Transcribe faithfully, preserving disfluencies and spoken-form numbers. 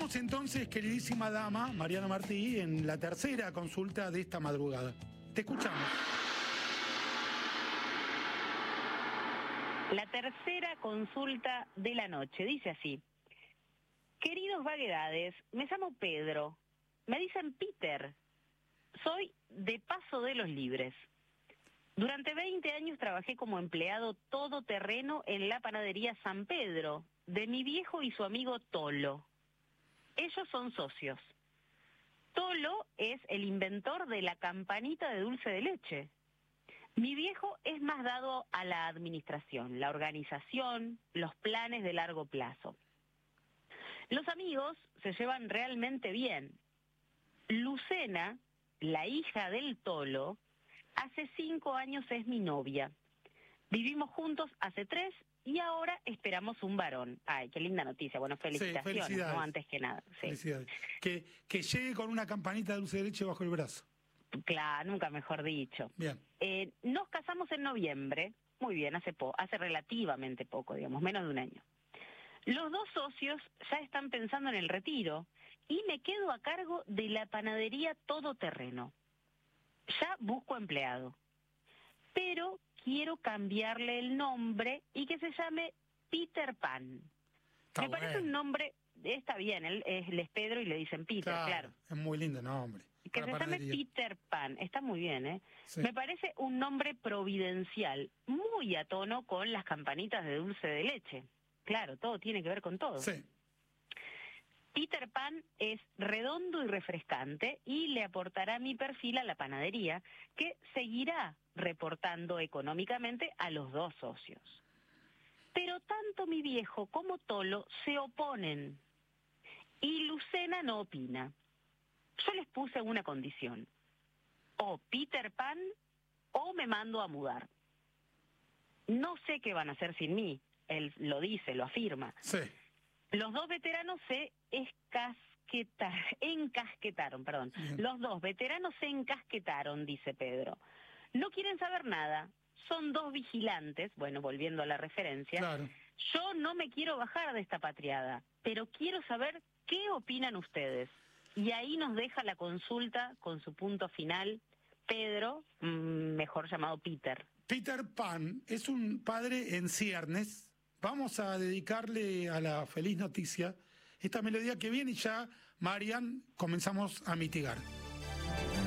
Estamos entonces, queridísima dama, Mariana Martí, en la tercera consulta de esta madrugada. Te escuchamos. La tercera consulta de la noche dice así: queridos vaguedades, me llamo Pedro, me dicen Peter, soy de Paso de los Libres. Durante veinte años trabajé como empleado todoterreno en la panadería San Pedro, de mi viejo y su amigo Tolo. Ellos son socios. Tolo es el inventor de la campanita de dulce de leche. Mi viejo es más dado a la administración, la organización, los planes de largo plazo. Los amigos se llevan realmente bien. Lucena, la hija del Tolo, hace cinco años es mi novia. Vivimos juntos hace tres y ahora esperamos un varón. Ay, qué linda noticia. Bueno, felicitaciones, sí, felicidades. ¿No? Antes que nada. Sí. Felicidades. Que, que llegue con una campanita de dulce de leche bajo el brazo. Claro, nunca mejor dicho. Bien. Eh, nos casamos en noviembre, muy bien, hace, po hace relativamente poco, digamos, menos de un año. Los dos socios ya están pensando en el retiro y me quedo a cargo de la panadería todoterreno. Ya busco empleado, pero quiero cambiarle el nombre y que se llame Peter Pan. Está me parece bueno. Un nombre, está bien, él, él es Pedro y le dicen Peter, claro. claro. Es muy lindo nombre. Que se llame Peter Pan, está muy bien, ¿eh? Sí. Me parece un nombre providencial, muy a tono con las campanitas de dulce de leche. Claro, todo tiene que ver con todo. Sí. Peter Pan es redondo y refrescante y le aportará mi perfil a la panadería, que seguirá reportando económicamente a los dos socios. Pero tanto mi viejo como Tolo se oponen y Lucena no opina. Yo les puse una condición: o Peter Pan o me mando a mudar. No sé qué van a hacer sin mí, él lo dice, lo afirma. Sí. Los dos veteranos se encasquetaron, encasquetaron, perdón. Bien. Los dos veteranos se encasquetaron, dice Pedro. No quieren saber nada, son dos vigilantes, bueno, volviendo a la referencia. Claro. Yo no me quiero bajar de esta patriada, pero quiero saber qué opinan ustedes. Y ahí nos deja la consulta con su punto final, Pedro, mejor llamado Peter. Peter Pan es un padre en ciernes. Vamos a dedicarle a la feliz noticia esta melodía que viene y ya, Marian, comenzamos a mitigar.